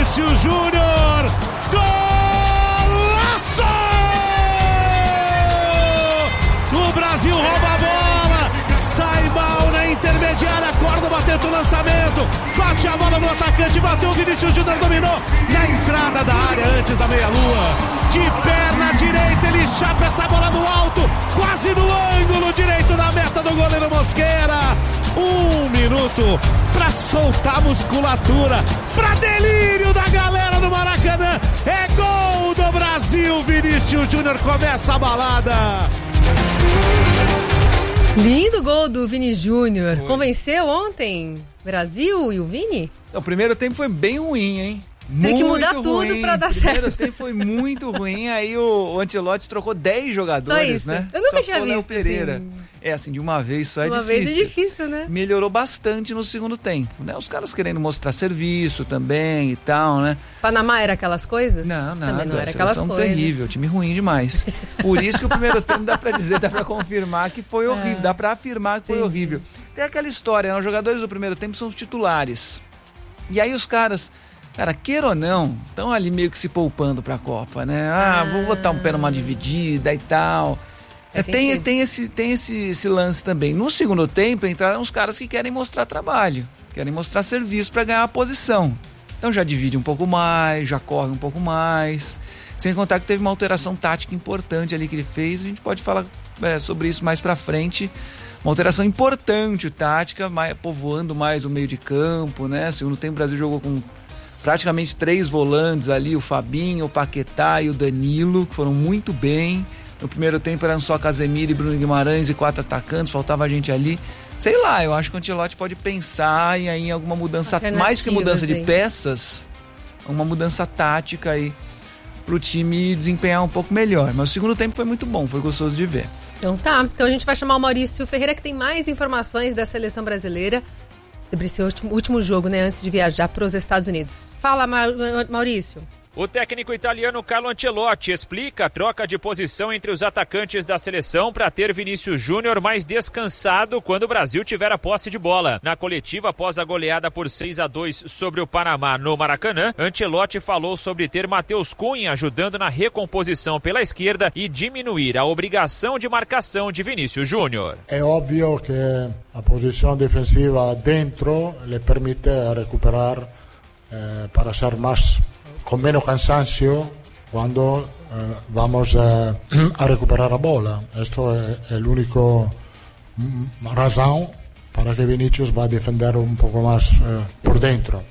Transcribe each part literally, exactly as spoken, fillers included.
Vinícius Júnior, golaço! O Brasil rouba a bola, sai mal na intermediária, Córdoba tenta o lançamento, bate a bola no atacante, bateu, o Vinícius Júnior dominou na entrada da área antes da meia-lua. De perna direita, ele chapa essa bola no alto, quase no ângulo direito da meta do goleiro Mosquera. Um minuto pra soltar a musculatura, pra delírio da galera do Maracanã. É gol do Brasil, Vinícius Júnior começa a balada. Lindo gol do Vini Júnior. Convenceu ontem Brasil e o Vini? O primeiro tempo foi bem ruim, hein? Tem que mudar muito tudo ruim. pra dar certo. O primeiro certo. tempo foi muito ruim, aí o, o Ancelotti trocou dez jogadores, Só isso. né? Eu nunca só tinha visto Pereira. assim. É assim, de uma vez só é uma difícil. Uma vez é difícil, né? Melhorou bastante no segundo tempo, né? Os caras querendo mostrar serviço também e tal, né? Panamá era aquelas coisas? Não, não. Também não era aquelas coisas. Terrível, time ruim demais. Por isso que o primeiro tempo dá pra dizer, dá pra confirmar que foi horrível, é. dá pra afirmar que foi Entendi. horrível. Tem aquela história, né? Os jogadores do primeiro tempo são os titulares. E aí os caras... Cara, queira ou não, estão ali meio que se poupando pra Copa, né? Ah, ah. vou botar um pé numa dividida e tal. É, tem tem, esse, tem esse, esse lance também. No segundo tempo, entraram os caras que querem mostrar trabalho, querem mostrar serviço pra ganhar a posição. Então já divide um pouco mais, já corre um pouco mais. Sem contar que teve uma alteração tática importante ali que ele fez. A gente pode falar é, sobre isso mais pra frente. Uma alteração importante, tática, mais, povoando mais o meio de campo, né? Segundo tempo, o Brasil jogou com praticamente três volantes ali, o Fabinho, o Paquetá e o Danilo, que foram muito bem. No primeiro tempo eram só Casemiro e Bruno Guimarães e quatro atacantes, faltava gente ali. Sei lá, eu acho que o Ancelotti pode pensar em, em alguma mudança, mais que mudança de peças, uma mudança tática aí pro time desempenhar um pouco melhor. Mas o segundo tempo foi muito bom, foi gostoso de ver. Então tá, então a gente vai chamar o Maurício Ferreira, que tem mais informações da seleção brasileira sobre esse último, último jogo, né, antes de viajar para os Estados Unidos. Fala, Maurício. O técnico italiano Carlo Ancelotti explica a troca de posição entre os atacantes da seleção para ter Vinícius Júnior mais descansado quando o Brasil tiver a posse de bola. Na coletiva após a goleada por seis a dois sobre o Panamá no Maracanã, Ancelotti falou sobre ter Matheus Cunha ajudando na recomposição pela esquerda e diminuir a obrigação de marcação de Vinícius Júnior. É óbvio que a posição defensiva dentro lhe permite recuperar eh, para ser mais con menos cansancio cuando eh, vamos eh, a recuperar la bola. Esto es el único mm, razón para que Vinicius va a defender un poco más eh, por dentro.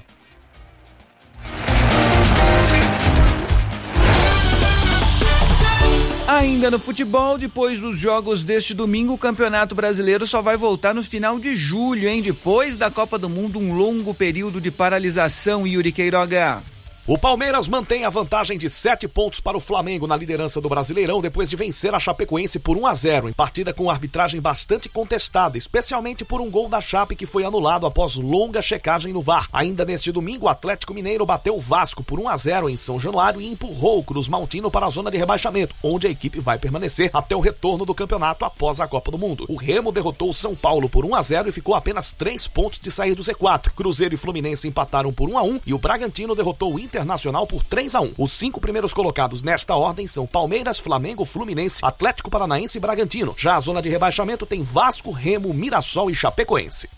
Ainda no futebol, depois dos jogos deste domingo, o Campeonato Brasileiro só vai voltar no final de julho, hein? Depois da Copa do Mundo, um longo período de paralisação, Yuri Queiroga. O Palmeiras mantém a vantagem de sete pontos para o Flamengo na liderança do Brasileirão depois de vencer a Chapecoense por um a zero, em partida com arbitragem bastante contestada, especialmente por um gol da Chape que foi anulado após longa checagem no V A R. Ainda neste domingo, o Atlético Mineiro bateu o Vasco por um a zero em São Januário e empurrou o Cruz Maltino para a zona de rebaixamento, onde a equipe vai permanecer até o retorno do campeonato após a Copa do Mundo. O Remo derrotou o São Paulo por um a zero e ficou a apenas três pontos de sair do Z quatro. Cruzeiro e Fluminense empataram por um a um e o Bragantino derrotou o Inter Internacional por três a um. Os cinco primeiros colocados nesta ordem são Palmeiras, Flamengo, Fluminense, Atlético Paranaense e Bragantino. Já a zona de rebaixamento tem Vasco, Remo, Mirassol e Chapecoense.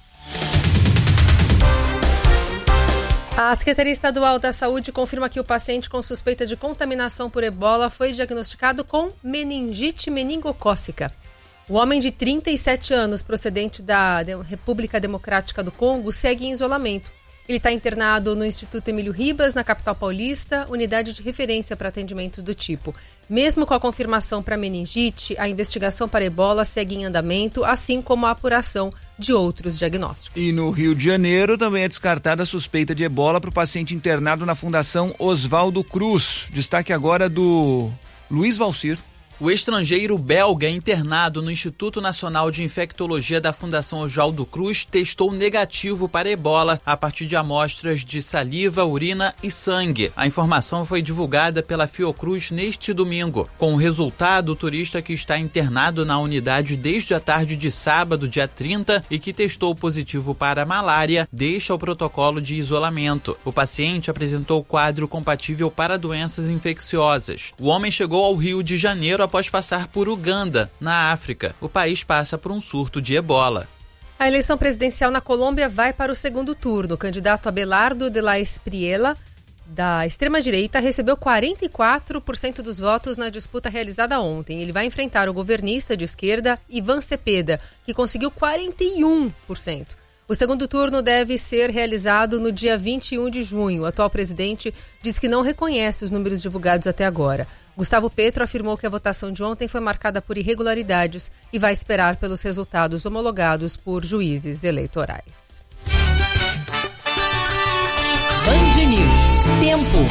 A Secretaria Estadual da Saúde confirma que o paciente com suspeita de contaminação por ebola foi diagnosticado com meningite meningocócica. O homem de trinta e sete anos, procedente da República Democrática do Congo, segue em isolamento. Ele está internado no Instituto Emílio Ribas, na capital paulista, unidade de referência para atendimentos do tipo. Mesmo com a confirmação para meningite, a investigação para ebola segue em andamento, assim como a apuração de outros diagnósticos. E no Rio de Janeiro também é descartada a suspeita de ebola para o paciente internado na Fundação Oswaldo Cruz. Destaque agora do Luiz Valcir. O estrangeiro belga internado no Instituto Nacional de Infectologia da Fundação Oswaldo Cruz testou negativo para ebola a partir de amostras de saliva, urina e sangue. A informação foi divulgada pela Fiocruz neste domingo. Com o resultado, o turista que está internado na unidade desde a tarde de sábado, dia trinta, e que testou positivo para a malária, deixa o protocolo de isolamento. O paciente apresentou quadro compatível para doenças infecciosas. O homem chegou ao Rio de Janeiro após passar por Uganda, na África. O país passa por um surto de ebola. A eleição presidencial na Colômbia vai para o segundo turno. O candidato Abelardo de la Espriella, da extrema-direita, recebeu quarenta e quatro por cento dos votos na disputa realizada ontem. Ele vai enfrentar o governista de esquerda, Ivan Cepeda, que conseguiu quarenta e um por cento. O segundo turno deve ser realizado no dia vinte e um de junho. O atual presidente diz que não reconhece os números divulgados até agora. Gustavo Petro afirmou que a votação de ontem foi marcada por irregularidades e vai esperar pelos resultados homologados por juízes eleitorais. Band News. Tempo.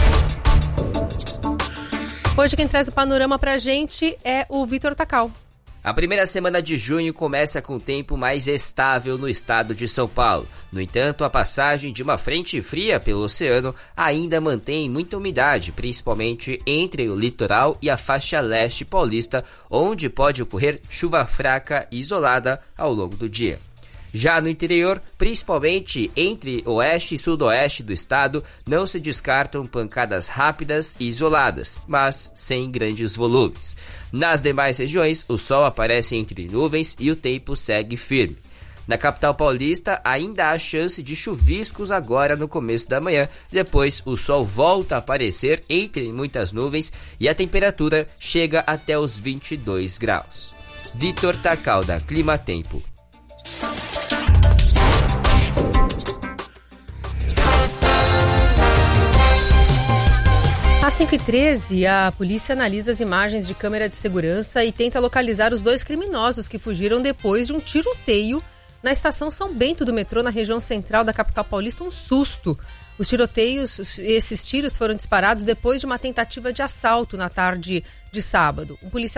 Hoje quem traz o panorama pra gente é o Vitor Tacal. A primeira semana de junho começa com tempo mais estável no estado de São Paulo. No entanto, a passagem de uma frente fria pelo oceano ainda mantém muita umidade, principalmente entre o litoral e a faixa leste paulista, onde pode ocorrer chuva fraca e isolada ao longo do dia. Já no interior, principalmente entre oeste e sudoeste do estado, não se descartam pancadas rápidas e isoladas, mas sem grandes volumes. Nas demais regiões, o sol aparece entre nuvens e o tempo segue firme. Na capital paulista, ainda há chance de chuviscos agora no começo da manhã, depois o sol volta a aparecer entre muitas nuvens e a temperatura chega até os vinte e dois graus. Vitor Tacal, da Clima Tempo. Às cinco e treze, a polícia analisa as imagens de câmera de segurança e tenta localizar os dois criminosos que fugiram depois de um tiroteio na estação São Bento do metrô, na região central da capital paulista. Um susto. Os tiroteios, esses tiros foram disparados depois de uma tentativa de assalto na tarde de sábado. Um policial